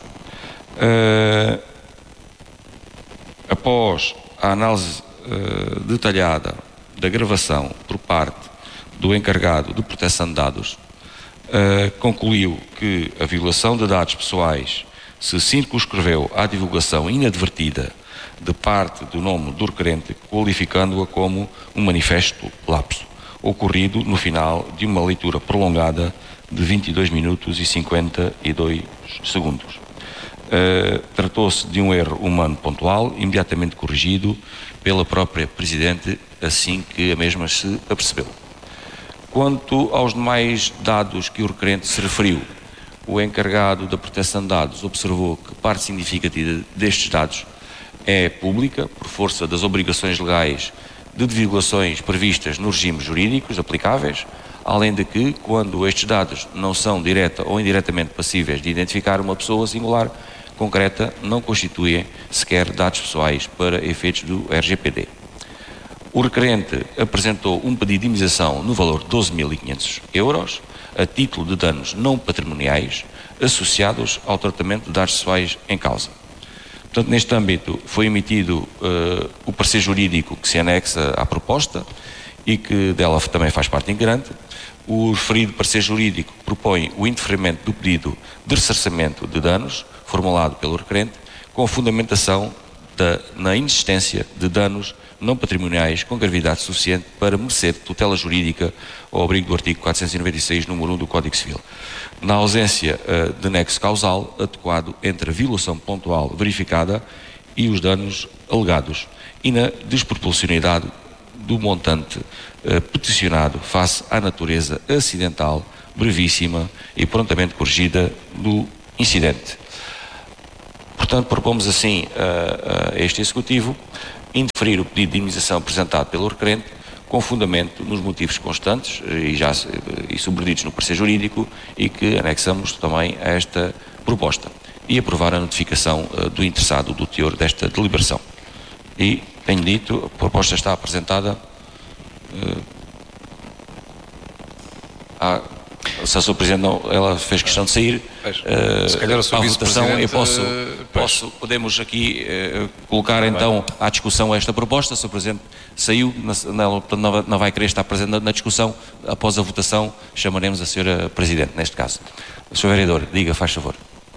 Após a análise detalhada da gravação por parte do encarregado de proteção de dados, concluiu que a violação de dados pessoais se circunscreveu à divulgação inadvertida de parte do nome do requerente, qualificando-a como um manifesto lapso, ocorrido no final de uma leitura prolongada de 22 minutos e 52 segundos. Tratou-se de um erro humano pontual, imediatamente corrigido pela própria Presidente, assim que a mesma se apercebeu. Quanto aos demais dados que o requerente se referiu, o encarregado da proteção de dados observou que parte significativa destes dados é pública, por força das obrigações legais de divulgações previstas nos regimes jurídicos aplicáveis, além de que, quando estes dados não são direta ou indiretamente passíveis de identificar uma pessoa singular concreta, não constituem sequer dados pessoais para efeitos do RGPD. O requerente apresentou um pedido de indemnização no valor de 12.500 € a título de danos não patrimoniais associados ao tratamento de dados pessoais em causa. Portanto, neste âmbito foi emitido o parecer jurídico que se anexa à proposta e que dela também faz parte integrante. O referido parecer jurídico propõe o indeferimento do pedido de ressarcimento de danos formulado pelo requerente com fundamentação na inexistência de danos não patrimoniais com gravidade suficiente para merecer tutela jurídica ao abrigo do artigo 496, número 1 do Código Civil. Na ausência de nexo causal adequado entre a violação pontual verificada e os danos alegados e na desproporcionalidade do montante peticionado face à natureza acidental, brevíssima e prontamente corrigida do incidente. Portanto, propomos assim a este Executivo indeferir o pedido de indemnização apresentado pelo requerente com fundamento nos motivos constantes e subvertidos no parecer jurídico e que anexamos também a esta proposta e aprovar a notificação do interessado do teor desta deliberação. E, tenho dito, a proposta está apresentada se a Sra. Presidente não, ela fez questão de sair, se calhar a Sra. votação, eu podemos aqui colocar então à discussão esta proposta. A Sra. Presidente saiu, não vai querer estar presente na discussão. Após a votação chamaremos a Sra. Presidente, neste caso. Sr. Vereador, diga, faz favor.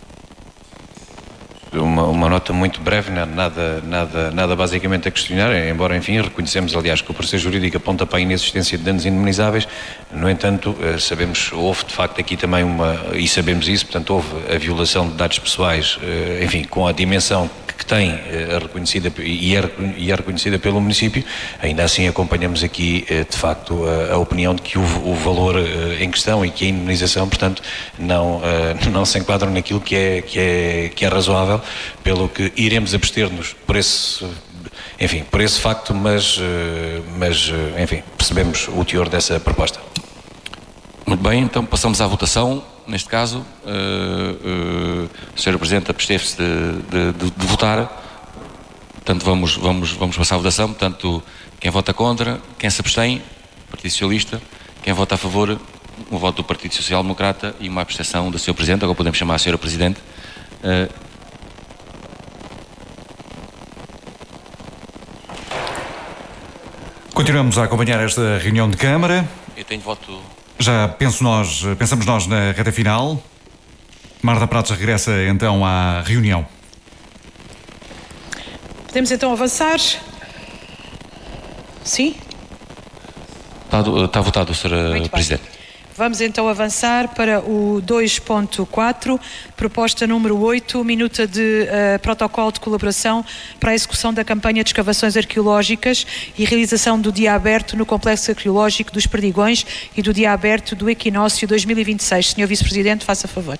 Uma nota muito breve, nada basicamente a questionar, embora, enfim, reconhecemos, aliás, que o parecer jurídico aponta para a inexistência de danos indemnizáveis. No entanto, houve de facto aqui também e sabemos isso, portanto, houve a violação de dados pessoais, enfim, com a dimensão que tem reconhecida e é reconhecida pelo município. Ainda assim acompanhamos aqui, de facto, a opinião de que o valor em questão e que a indemnização, portanto, não se enquadram naquilo que é razoável, pelo que iremos abster-nos por esse facto, mas enfim, percebemos o teor dessa proposta. Muito bem, então passamos à votação. Neste caso, a Sra. Presidente absteve-se de votar. Portanto, vamos passar à votação. Portanto, quem vota contra, quem se abstém, Partido Socialista, quem vota a favor, um voto do Partido Social Democrata e uma abstenção da Sra. Presidente. Agora podemos chamar a Sra. Presidente. Continuamos a acompanhar esta reunião de Câmara. Eu tenho voto... Já pensamos nós na reta final. Marta Pratos regressa então à reunião. Podemos então avançar? Sim? Está votado, Sra. Presidente. Vamos então avançar para o 2.4, proposta número 8, minuta de protocolo de colaboração para a execução da campanha de escavações arqueológicas e realização do dia aberto no Complexo Arqueológico dos Perdigões e do dia aberto do Equinócio 2026. Sr. Vice-Presidente, faça favor.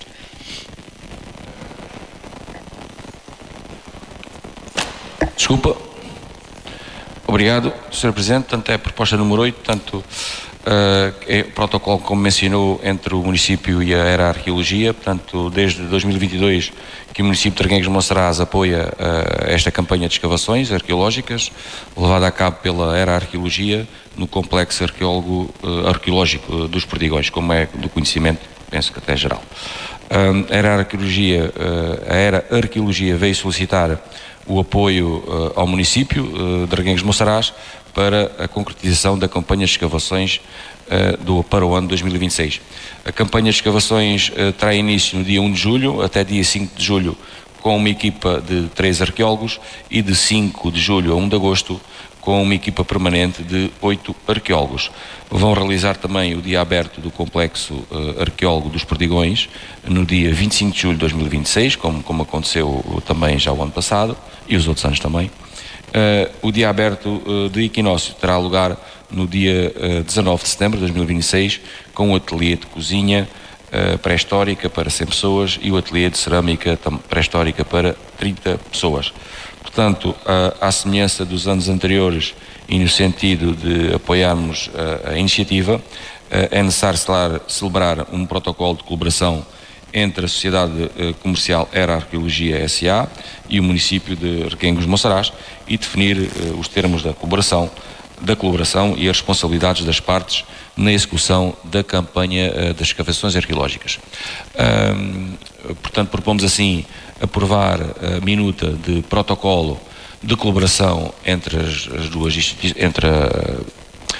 Desculpa. Obrigado, Sr. Presidente. Portanto, é a proposta número 8, portanto... é o protocolo, como mencionou, entre o município e a Era Arqueologia. Portanto, desde 2022 que o município de Reguengos de Monsaraz apoia esta campanha de escavações arqueológicas levada a cabo pela Era Arqueologia no complexo arqueológico dos Perdigões, como é do conhecimento, penso que até geral. A Era Arqueologia veio solicitar o apoio ao município de Reguengos de Monsaraz para a concretização da campanha de escavações para o ano 2026. A campanha de escavações terá início no dia 1 de julho até dia 5 de julho com uma equipa de 3 arqueólogos e de 5 de julho a 1 de agosto com uma equipa permanente de 8 arqueólogos. Vão realizar também o dia aberto do Complexo Arqueólogo dos Perdigões no dia 25 de julho de 2026, como aconteceu também já o ano passado e os outros anos também. O dia aberto de Equinócio terá lugar no dia 19 de setembro de 2026, com o ateliê de cozinha pré-histórica para 100 pessoas e o ateliê de cerâmica pré-histórica para 30 pessoas. Portanto, à semelhança dos anos anteriores e no sentido de apoiarmos a iniciativa, é necessário celebrar um protocolo de colaboração entre a Sociedade Comercial Era Arqueologia S.A. e o município de Reguengos de Monsaraz e definir os termos da colaboração e as responsabilidades das partes na execução da campanha das escavações arqueológicas. Portanto, propomos assim aprovar a minuta de protocolo de colaboração entre as duas instituições, entre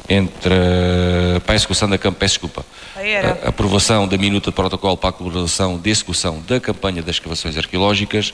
para a execução da campanha, peço desculpa, a aprovação da minuta de protocolo para a colaboração de execução da campanha das escavações arqueológicas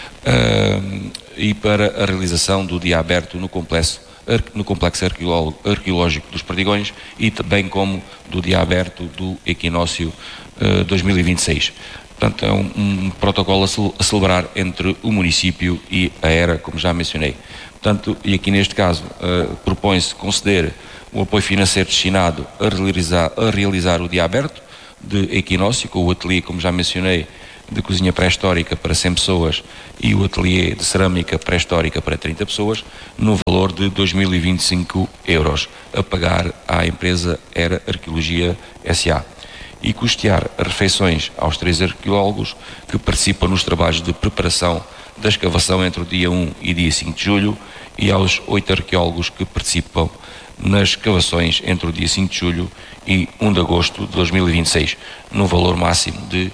e para a realização do dia aberto no complexo arqueológico dos Perdigões e também como do dia aberto do equinócio 2026. Portanto, é um protocolo a celebrar entre o município e a ERA, como já mencionei. Portanto, e aqui neste caso, propõe-se conceder o apoio financeiro destinado a realizar o dia aberto de equinócio, com o ateliê, como já mencionei, de cozinha pré-histórica para 100 pessoas e o ateliê de cerâmica pré-histórica para 30 pessoas, no valor de 2.025 euros, a pagar à empresa ERA Arqueologia S.A. e custear as refeições aos 3 arqueólogos que participam nos trabalhos de preparação da escavação entre o dia 1 e dia 5 de julho e aos 8 arqueólogos que participam nas escavações entre o dia 5 de julho e 1 de agosto de 2026, no valor máximo de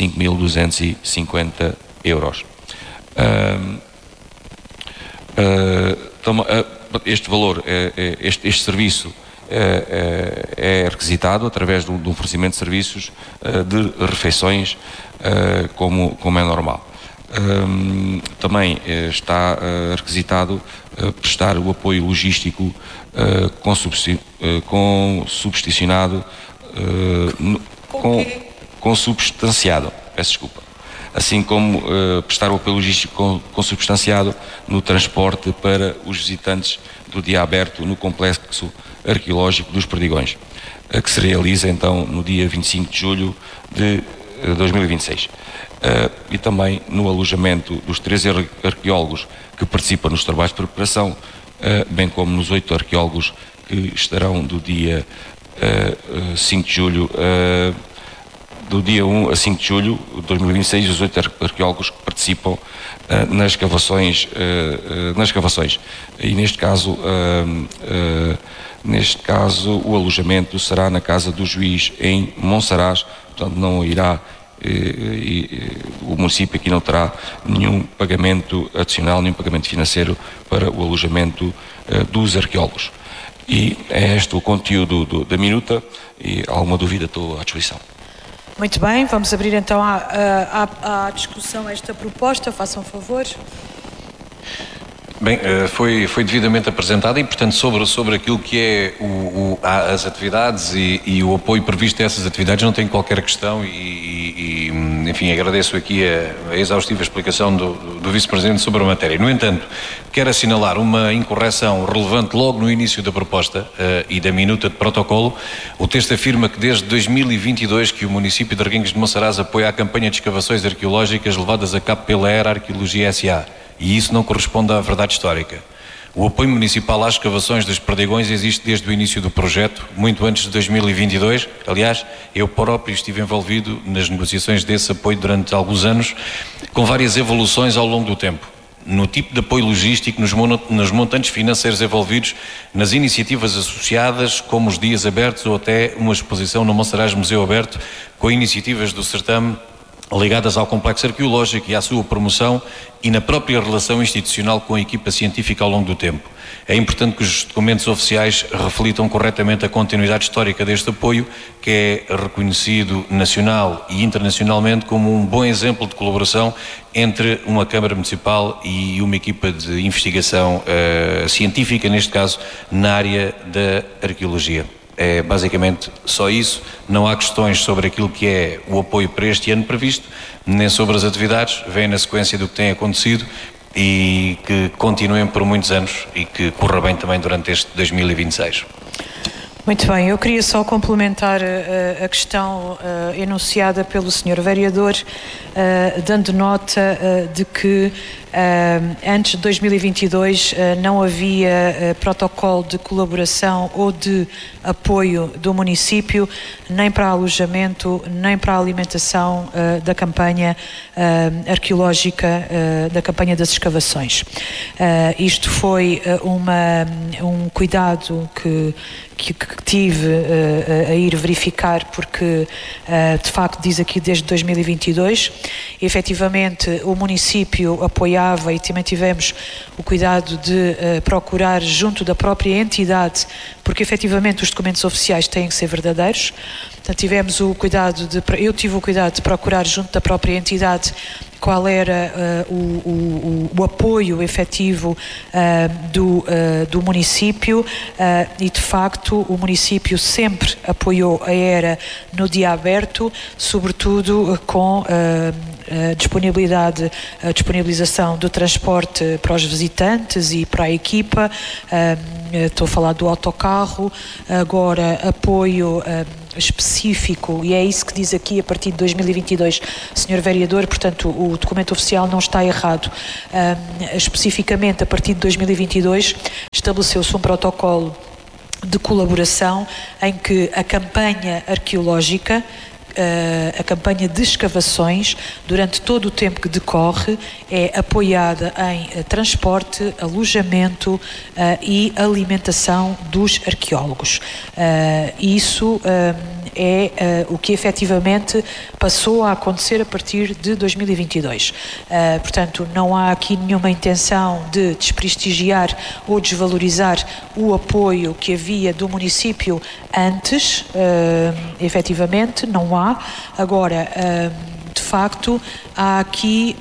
5.250 euros. Este valor, este serviço é requisitado através de um oferecimento de serviços de refeições, como é normal. Também está requisitado prestar o apoio logístico consubstanciado, peço desculpa, assim como prestar o apoio logístico consubstanciado no transporte para os visitantes do dia aberto no complexo arqueológico dos Perdigões, que se realiza então no dia 25 de julho de 2026. E também no alojamento dos 13 arqueólogos que participam nos trabalhos de preparação, bem como nos 8 arqueólogos que estarão do dia 5 de julho, do dia 1 a 5 de julho de 2026, os 8 arqueólogos que participam nas escavações. E neste caso o alojamento será na casa do juiz em Monsaraz, portanto não irá, o município aqui não terá nenhum pagamento adicional, nenhum pagamento financeiro para o alojamento dos arqueólogos. E é este o conteúdo da minuta, e alguma dúvida estou à disposição. Muito bem, vamos abrir então à discussão esta proposta, façam favor. Bem, foi devidamente apresentada e, portanto, sobre aquilo que é as atividades e o apoio previsto a essas atividades, não tenho qualquer questão enfim, agradeço aqui a exaustiva explicação do Vice-Presidente sobre a matéria. No entanto, quero assinalar uma incorreção relevante logo no início da proposta e da minuta de protocolo. O texto afirma que desde 2022 que o município de Reguengos de Monsaraz apoia a campanha de escavações arqueológicas levadas a cabo pela ERA Arqueologia S.A. E isso não corresponde à verdade histórica. O apoio municipal às escavações dos Perdigões existe desde o início do projeto, muito antes de 2022. Aliás, eu próprio estive envolvido nas negociações desse apoio durante alguns anos, com várias evoluções ao longo do tempo. No tipo de apoio logístico, nos montantes financeiros envolvidos, nas iniciativas associadas, como os dias abertos ou até uma exposição no Monsaraz Museu Aberto, com iniciativas do certame ligadas ao complexo arqueológico e à sua promoção e na própria relação institucional com a equipa científica ao longo do tempo. É importante que os documentos oficiais reflitam corretamente a continuidade histórica deste apoio, que é reconhecido nacional e internacionalmente como um bom exemplo de colaboração entre uma Câmara Municipal e uma equipa de investigação científica, neste caso, na área da arqueologia. É basicamente só isso, não há questões sobre aquilo que é o apoio para este ano previsto, nem sobre as atividades, vem na sequência do que tem acontecido e que continuem por muitos anos e que corra bem também durante este 2026. Muito bem, eu queria só complementar a questão enunciada pelo Sr. Vereador, dando nota de que antes de 2022 não havia protocolo de colaboração ou de apoio do município, nem para alojamento, nem para a alimentação da campanha arqueológica, da campanha das escavações. Isto foi um cuidado que tive a ir verificar, porque de facto diz aqui desde 2022, e efetivamente o município apoiava AVA, e também tivemos o cuidado de procurar junto da própria entidade, porque efetivamente os documentos oficiais têm que ser verdadeiros. Portanto, eu tive o cuidado de procurar junto da própria entidade qual era o apoio efetivo do município, e de facto o município sempre apoiou a ERA no dia aberto, sobretudo com a disponibilização do transporte para os visitantes e para a equipa. Estou a falar do autocarro, agora apoio específico, e é isso que diz aqui a partir de 2022, Sr. Vereador, portanto o documento oficial não está errado. Especificamente a partir de 2022 estabeleceu-se um protocolo de colaboração em que a campanha arqueológica, a campanha de escavações, durante todo o tempo que decorre, é apoiada em transporte, alojamento e alimentação dos arqueólogos. Isso é o que efetivamente passou a acontecer a partir de 2022. Portanto, não há aqui nenhuma intenção de desprestigiar ou desvalorizar o apoio que havia do município antes, efetivamente, não há. Agora, de facto, há aqui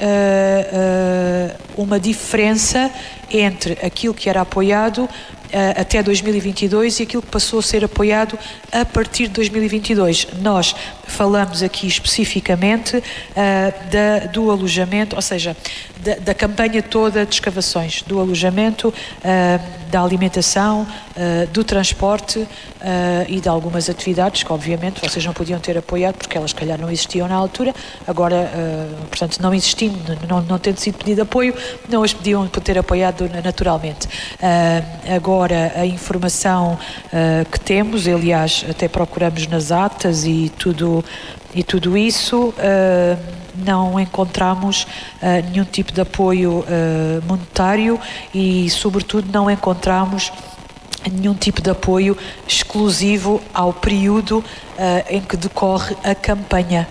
uma diferença entre aquilo que era apoiado até 2022 e aquilo que passou a ser apoiado a partir de 2022. Nós falamos aqui especificamente do alojamento, ou seja, da campanha toda de escavações, do alojamento, da alimentação, do transporte e de algumas atividades que obviamente vocês não podiam ter apoiado porque elas se calhar não existiam na altura. Agora, portanto, não existindo, não tendo sido pedido apoio, não as podiam ter apoiado naturalmente. Agora, a informação que temos, aliás, até procuramos nas atas e tudo isso, não encontramos nenhum tipo de apoio monetário e, sobretudo, não encontramos nenhum tipo de apoio exclusivo ao período em que decorre a campanha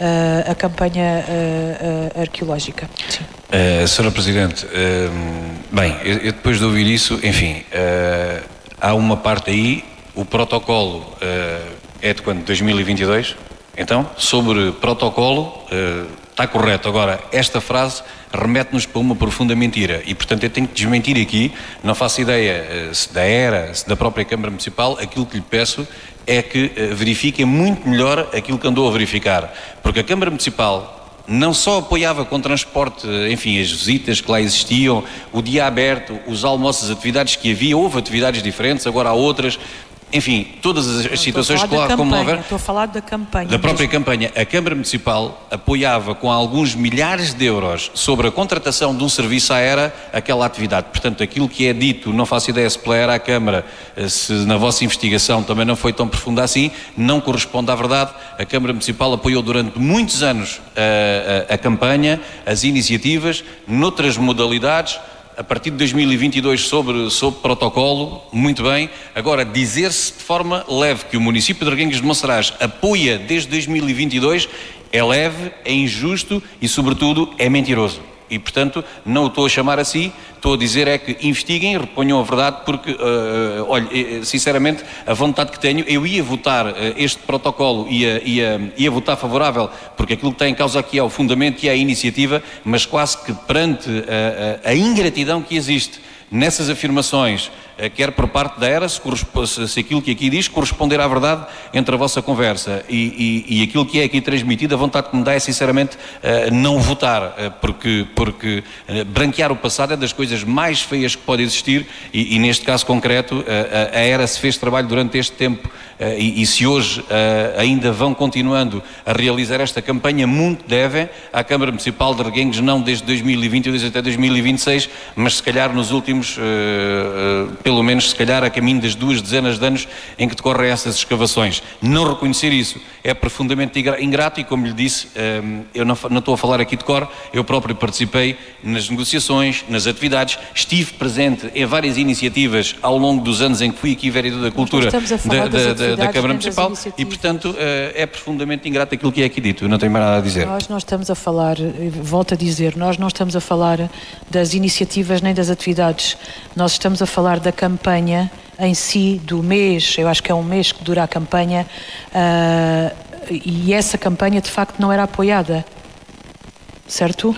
arqueológica. Sim. Sra. Presidente, bem, eu depois de ouvir isso, enfim, há uma parte aí, o protocolo é de quando? 2022? Então, sobre protocolo, está correto. Agora, esta frase remete-nos para uma profunda mentira e, portanto, eu tenho que desmentir aqui, não faço ideia se da ERA, se da própria Câmara Municipal. Aquilo que lhe peço é que verifiquem muito melhor aquilo que andou a verificar, porque a Câmara Municipal não só apoiava com transporte, enfim, as visitas que lá existiam, o dia aberto, os almoços, as atividades que havia, houve atividades diferentes, agora há outras. Enfim, todas as situações que lá como houver. Estou a falar da campanha. Da própria campanha. A Câmara Municipal apoiava com alguns milhares de euros sobre a contratação de um serviço à ERA aquela atividade. Portanto, aquilo que é dito, não faço ideia se pela ERA à Câmara, se na vossa investigação também não foi tão profunda assim, não corresponde à verdade. A Câmara Municipal apoiou durante muitos anos a campanha, as iniciativas, noutras modalidades. A partir de 2022 sobre protocolo, muito bem. Agora, dizer-se de forma leve que o município de Arguengues de Monsaraz apoia desde 2022 é leve, é injusto e, sobretudo, é mentiroso. E, portanto, não o estou a chamar assim, estou a dizer é que investiguem, reponham a verdade, porque, olha, sinceramente, a vontade que tenho, eu ia votar este protocolo, ia votar favorável, porque aquilo que tem em causa aqui é o fundamento e é a iniciativa, mas quase que perante a ingratidão que existe nessas afirmações, quer por parte da ERA, se aquilo que aqui diz corresponder à verdade entre a vossa conversa e aquilo que é aqui transmitido, a vontade que me dá é sinceramente não votar, porque branquear o passado é das coisas mais feias que pode existir e neste caso concreto a ERA se fez trabalho durante este tempo e se hoje ainda vão continuando a realizar esta campanha, muito devem à Câmara Municipal de Arguengues, não desde 2022 até 2026, mas se calhar nos últimos pelo pelo menos se calhar a caminho das 2 dezenas de anos em que decorrem essas escavações. Não reconhecer isso é profundamente ingrato e, como lhe disse, eu não estou a falar aqui de cor, eu próprio participei nas negociações, nas atividades, estive presente em várias iniciativas ao longo dos anos em que fui aqui vereador da Cultura da Câmara Municipal e, portanto, é profundamente ingrato aquilo que é aqui dito. Eu não tenho mais nada a dizer. Nós não estamos a falar, volto a dizer, nós não estamos a falar das iniciativas nem das atividades. Nós estamos a falar da campanha em si, do mês, eu acho que é um mês que dura a campanha, e essa campanha de facto não era apoiada, certo?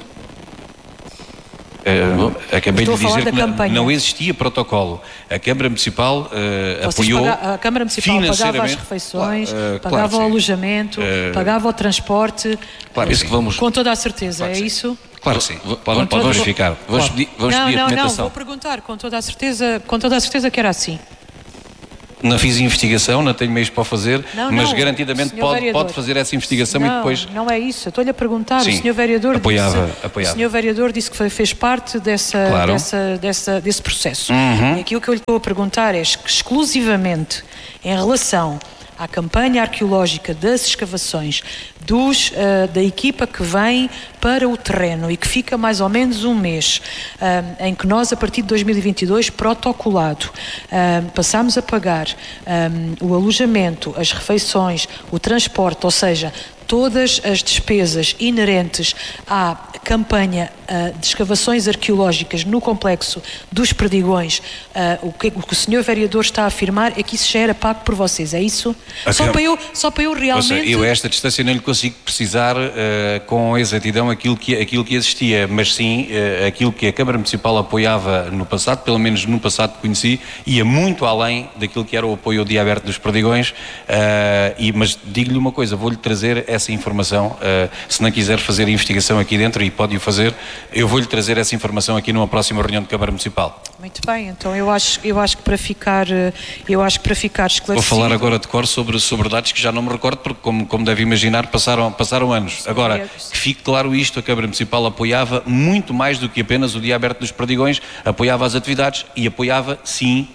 Acabei de dizer que não existia protocolo. A Câmara Municipal apoiou. A Câmara Municipal pagava as refeições, pagava o alojamento, pagava o transporte, claro, isso que vamos... com toda a certeza, claro, é isso? Claro que sim. Pode verificar. Vamos pedir a documentação. Não, vou perguntar, com toda a certeza que era assim. Não fiz investigação, não tenho meios para fazer, mas garantidamente pode fazer essa investigação e depois... Não é isso, estou-lhe a perguntar. Sim, o Sr. Vereador apoiava. O Sr. Vereador disse que fez parte desse processo. E aquilo que eu lhe estou a perguntar é exclusivamente em relação à campanha arqueológica das escavações da equipa que vem para o terreno e que fica mais ou menos um mês, em que nós, a partir de 2022, protocolado, passamos a pagar o alojamento, as refeições, o transporte, ou seja, todas as despesas inerentes à campanha de escavações arqueológicas no complexo dos Perdigões. O que o Sr. Vereador está a afirmar é que isso já era pago por vocês, é isso? Só para eu realmente... Seja, eu a esta distância não lhe consigo precisar com exatidão aquilo que existia, mas sim aquilo que a Câmara Municipal apoiava no passado, pelo menos no passado que conheci, ia muito além daquilo que era o apoio ao Dia Aberto dos Perdigões, mas digo-lhe uma coisa, vou-lhe trazer essa informação, se não quiser fazer a investigação aqui dentro, e pode-o fazer, eu vou-lhe trazer essa informação aqui numa próxima reunião de Câmara Municipal. Muito bem, então eu acho que para ficar esclarecido... Vou falar agora de cor sobre dados que já não me recordo, porque como deve imaginar, passaram anos. Agora, que fique claro isto, a Câmara Municipal apoiava muito mais do que apenas o Dia Aberto dos Perdigões, apoiava as atividades e apoiava, sim,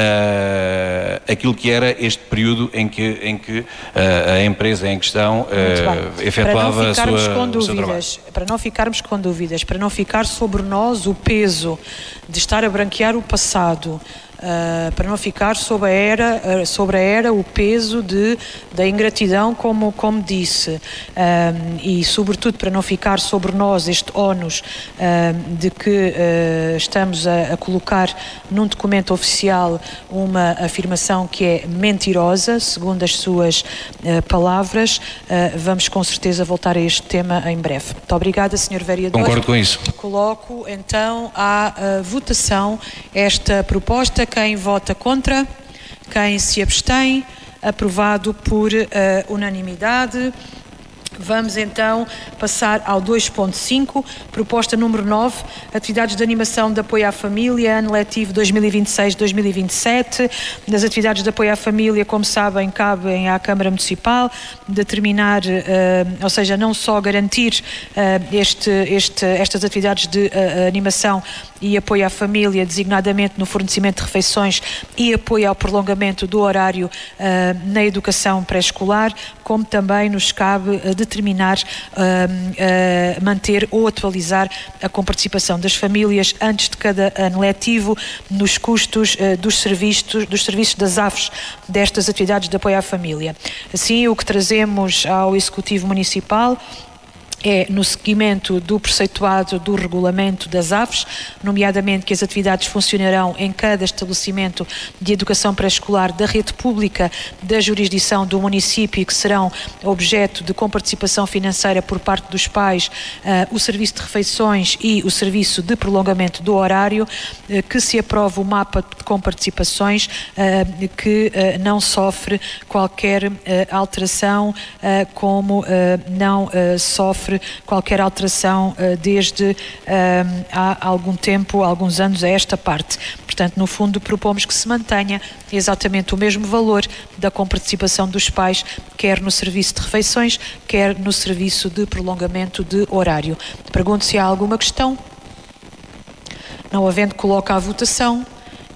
aquilo que era este período em que a empresa em questão efetuava o seu trabalho. Para não ficarmos com dúvidas, para não ficar sobre nós o peso de estar a branquear o passado, para não ficar sobre a era o peso da ingratidão, como disse, e sobretudo para não ficar sobre nós este ónus de que estamos a colocar num documento oficial uma afirmação que é mentirosa, segundo as suas palavras. Vamos com certeza voltar a este tema em breve. Muito obrigada, Sr. Vereador. Concordo com isso. Coloco então à votação esta proposta. Quem vota contra? Quem se abstém? Aprovado por unanimidade. Vamos então passar ao 2.5, proposta número 9, atividades de animação de apoio à família, ano letivo 2026-2027. Das atividades de apoio à família, como sabem, cabem à Câmara Municipal determinar, ou seja, não só garantir estas atividades de animação e apoio à família, designadamente no fornecimento de refeições e apoio ao prolongamento do horário na educação pré-escolar, como também nos cabe determinar, manter ou atualizar a comparticipação das famílias antes de cada ano letivo nos custos dos serviços das AFs destas atividades de apoio à família. Assim, o que trazemos ao Executivo Municipal é no seguimento do preceituado do regulamento das AFs, nomeadamente que as atividades funcionarão em cada estabelecimento de educação pré-escolar da rede pública da jurisdição do município e que serão objeto de comparticipação financeira por parte dos pais, o serviço de refeições e o serviço de prolongamento do horário, que se aprova o mapa de comparticipações que não sofre qualquer alteração, como não sofre qualquer alteração desde há algum tempo, alguns anos a esta parte. Portanto, no fundo, propomos que se mantenha exatamente o mesmo valor da comparticipação dos pais, quer no serviço de refeições, quer no serviço de prolongamento de horário. Pergunto se há alguma questão. Não havendo, coloco à votação.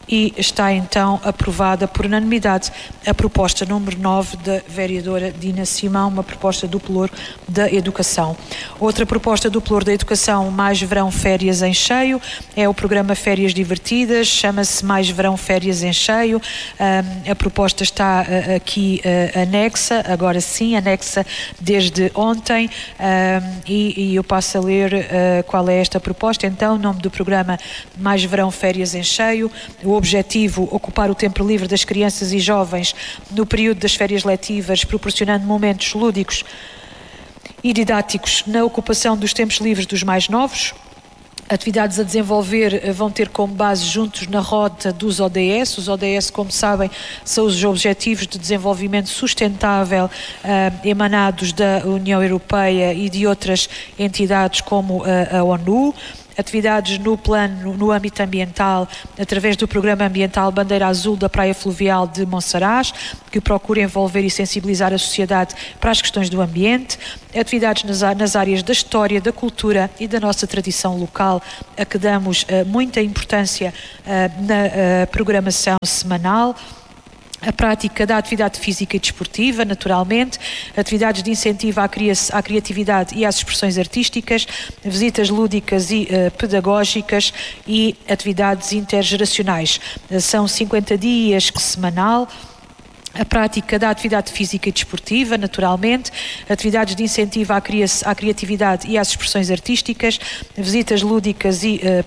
e está então aprovada por unanimidade a proposta número 9 da vereadora Dina Simão, uma proposta do Pelouro da Educação. Outra proposta do Pelouro da Educação, Mais Verão Férias em Cheio, é o programa Férias Divertidas, chama-se Mais Verão Férias em Cheio. A proposta está aqui anexa, agora sim, anexa desde ontem, e eu passo a ler qual é esta proposta. Então, o nome do programa Mais Verão Férias em Cheio, o objetivo, ocupar o tempo livre das crianças e jovens no período das férias letivas, proporcionando momentos lúdicos e didáticos na ocupação dos tempos livres dos mais novos. Atividades a desenvolver vão ter como base juntos na rota dos ODS. Os ODS, como sabem, são os Objetivos de Desenvolvimento Sustentável emanados da União Europeia e de outras entidades como a ONU. Atividades no âmbito ambiental, através do Programa Ambiental Bandeira Azul da Praia Fluvial de Monsaraz, que procura envolver e sensibilizar a sociedade para as questões do ambiente. Atividades nas áreas da história, da cultura e da nossa tradição local, a que damos muita importância na programação semanal. A prática da atividade física e desportiva, naturalmente, atividades de incentivo à criatividade e às expressões artísticas, visitas lúdicas e pedagógicas e atividades intergeracionais. São 50 dias semanal. A prática da atividade física e desportiva, naturalmente, atividades de incentivo à criatividade e às expressões artísticas, visitas lúdicas e